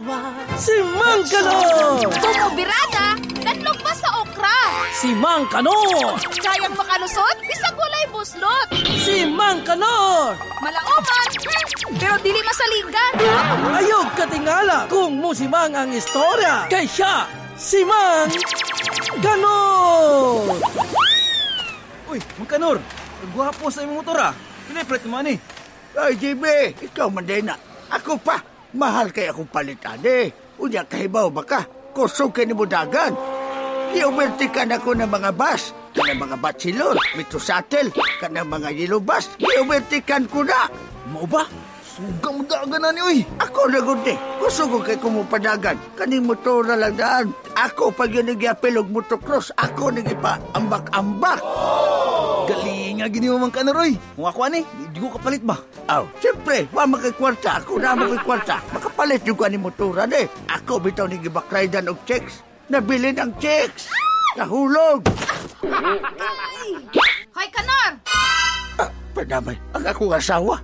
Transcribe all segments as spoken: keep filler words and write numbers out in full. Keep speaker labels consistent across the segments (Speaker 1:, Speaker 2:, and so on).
Speaker 1: Si Mang Kanor!
Speaker 2: Bumubirada, nanlog pa sa okra.
Speaker 1: Si Mang Kanor!
Speaker 2: Kayang makalusot, bisag walay buslot.
Speaker 1: Si Mang Kanor!
Speaker 2: Malaoman, pero dili masaligan.
Speaker 1: Ayog katingala kung musimang ang istorya. Kay siya, si Mang Kanor!
Speaker 3: Uy, Mang Kanor, gwapo sa imong motor ah. Pinipret mo ani.
Speaker 4: Ay, J B, ikaw man din na. Ako pa, mahal kay akong palitan eh. Unya kahibaw ba ka? Kusog ka ni mo dagan. Iubertikan ako ng mga bus, ka ng mga bachelor, metrosatel, ka ng mga yellow bus. Iubertikan ko na.
Speaker 3: Mao ba? Sugang mo dagan na ni, uy.
Speaker 4: Ako na gundi. Kusog ko kay kumupadagan. Kaning motor na lang daan. Ako pag yun nag-iapil og motocross, ako nag-ipa ambak-ambak.
Speaker 3: Galing nga gini mo, Mang Kanor, uy. Kung ako ani, di ko kapalit ba?
Speaker 4: Aw, siyempre, wa makikwarta. Ako na makikwarta. Makapalit yung kaning motoran eh. Ako bitaw nag-ibakraydan og checks. Nabili ng checks. Nahulog.
Speaker 2: Hoy, Kanor!
Speaker 4: Ah, padamay. Ang akong asawa.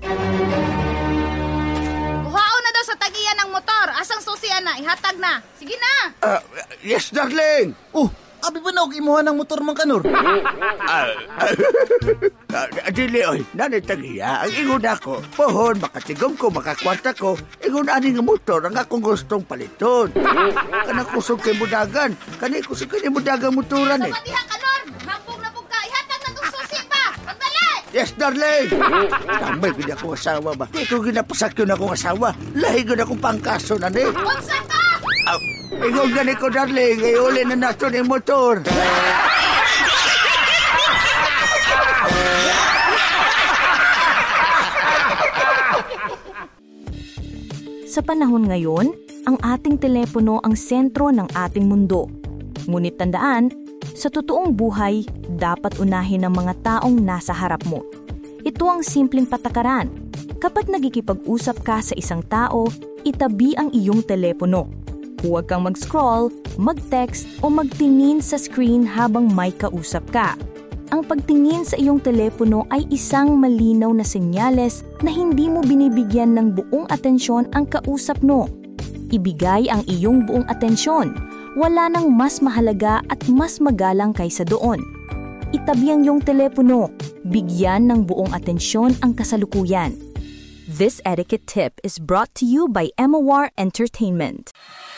Speaker 2: Buhaon na daw sa tagiyan ng motor. Asang susian na, ihatag na. Sige na.
Speaker 4: Ah, yes, darling.
Speaker 3: Oh, abi ba na og imuha ng motor, Mang Kanor?
Speaker 4: Ah, ah, dili, oy. Nanay tagiya. Ang ingon ako, pohon, makatigom ko, makakwarta ko. Ingon ani nga motor, ang akong gustong paliton. Kanang kusog kay mudagan. Kanang kusog kay mudagan motoran eh.
Speaker 2: Sa matiha, Kanor. Hambog na po ka. Ihatag na itong susi pa. Magdali!
Speaker 4: Yes, darling. Tambay ko na akong asawa ba? Di ko ginapasakyo na akong asawa. Lahi ko na akong pangkaso na ni.
Speaker 2: Unsa ka?
Speaker 4: Ah, ingon gani ko, darling. Iuli na nato ng motor.
Speaker 5: Sa panahon ngayon, ang ating telepono ang sentro ng ating mundo. Ngunit tandaan, sa totoong buhay, dapat unahin ang mga taong nasa harap mo. Ito ang simpleng patakaran. Kapag nagkikipag-usap ka sa isang tao, itabi ang iyong telepono. Huwag kang mag-scroll, mag-text o magtingin sa screen habang may kausap ka. Ang pagtingin sa iyong telepono ay isang malinaw na senyales na hindi mo binibigyan ng buong atensyon ang kausap mo. Ibigay ang iyong buong atensyon. Wala nang mas mahalaga at mas magalang kaysa doon. Itabi ang iyong telepono. Bigyan ng buong atensyon ang kasalukuyan. This etiquette tip is brought to you by Emawar Entertainment.